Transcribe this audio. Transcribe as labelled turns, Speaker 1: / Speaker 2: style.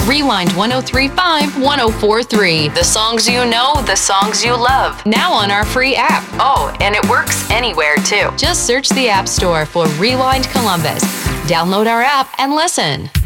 Speaker 1: Rewind 1035 1043. The songs you know, the songs you love. Now on our free app. Oh, and it works anywhere too. Just search the App Store for Rewind Columbus. Download our app and listen.